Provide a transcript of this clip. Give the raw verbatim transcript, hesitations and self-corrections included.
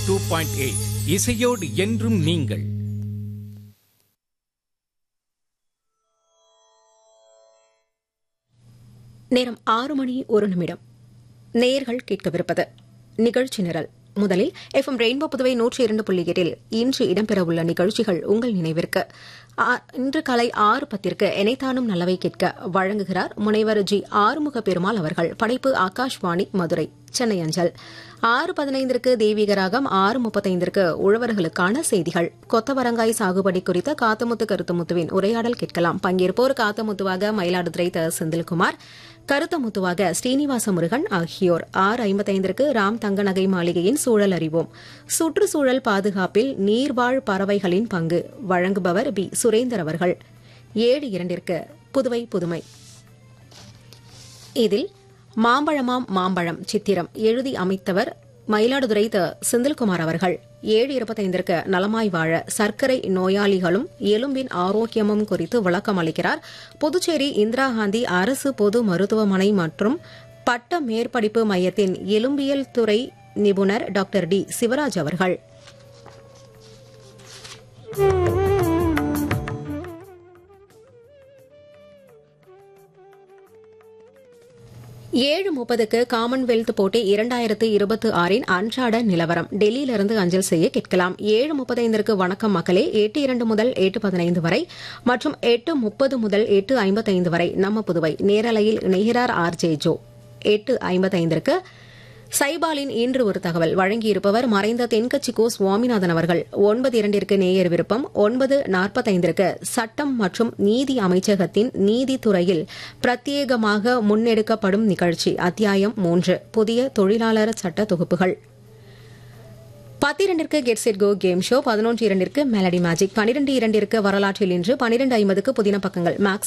Two point eight இசையோடு என்றும் நீங்கள். நேரம் ஆறு மணி ஒரு நிமிடம். நேயர்கள் கேட்கவிருப்பது நிகழ்ச்சி நிரல். முதலில் எஃப் எம் ரெயின்போ புதுவை நூற்றி இரண்டு புள்ளி எட்டில் இன்று இடம்பெறவுள்ள நிகழ்ச்சிகள் உங்கள் நினைவிற்கு. இன்று காலை ஆறு பத்திற்கு எனைத்தானும் நல்லவை கேட்க வழங்குகிறார் முனைவர் ஜி ஆறுமுக பெருமாள் அவர்கள். படைப்பு ஆகாஷ்வாணி மதுரை சென்னை அஞ்சல். ஆறு பதினைந்திற்கு தெய்வீகராகம், ஆறு முப்பத்தைந்திற்கு உழவர்களுக்கான செய்திகள். கொத்தவரங்காய் சாகுபடி குறித்த காத்தமுத்து கருத்தமுத்துவின் உரையாடல் கேட்கலாம். பங்கேற்போர் காத்தமுத்துவாக மயிலாடுதுறை த செந்தில்குமார், கருத்தமுத்துவாக ஸ்ரீனிவாச முருகன் ஆகியோர். ஆறு ஐம்பத்தைந்திற்கு ராம் தங்க நகை மாளிகையின் சூழல் அறிவோம். சுற்றுச்சூழல் பாதுகாப்பில் நீர்வாழ் பறவைகளின் பங்கு வழங்குபவர் பி சுரேந்தர் அவர்கள். ஏழு இரண்டிற்கு புதுவை புதுமை. இதில் மாம்பழமாம் மாம்பழம் சித்திரம் எழுதி அமைத்தவர் மயிலாடுதுறை த செந்தில்குமார் அவர்கள். ஏழு இருபத்தைந்திற்கு நலமாய் வாழ சர்க்கரை நோயாளிகளும் எலும்பின் ஆரோக்கியமும் குறித்து விளக்கம் அளிக்கிறார் புதுச்சேரி இந்திரா காந்தி அரசு பொது மருத்துவமனை மற்றும் பட்ட மேற்படிப்பு மையத்தின் எலும்பியல் துறை நிபுணர் டாக்டர் டி சிவராஜ் அவர்கள். ஏழு முப்பதுக்கு காமன்வெல்த் போட்டி இரண்டாயிரத்து இருபத்தி ஆறின் அன்றாட நிலவரம் டெல்லியிலிருந்து அஞ்சல் செய்ய கேட்கலாம். ஏழு முப்பத்தைந்திற்கு வணக்கம் மக்களே, எட்டு இரண்டு முதல் எட்டு பதினைந்து வரை மற்றும் எட்டு முப்பது முதல் எட்டு ஐம்பத்தைந்து வரை நம்ம புதுவை நேரலையில் இணைகிறார் ஆர் ஜே ஜோ. எட்டு ஐம்பத்தைந்திற்கு சைபாலின் இன்று ஒரு தகவல் வழங்கியிருப்பவர் மறைந்த தென்கட்சி கோ சுவாமிநாதன் அவர்கள். ஒன்பது இரண்டிற்கு நேயர் விருப்பம். ஒன்பது நாற்பத்தைந்திற்கு சட்டம் மற்றும் நீதி அமைச்சகத்தின் நீதித்துறையில் பிரத்யேகமாக முன்னெடுக்கப்படும் நிகழ்ச்சி அத்தியாயம் மூன்று புதிய தொழிலாளர் சட்ட தொகுப்புகள். பத்திரண்டிற்கு get set go game show. பதினொன்று இரண்டிற்கு மெலடி மேஜிக். பனிரெண்டு இரண்டிற்கு வரலாற்றில் இன்று. பனிரெண்டு ஐம்பதுக்கு புதின பக்கங்கள் மேக்ஸ்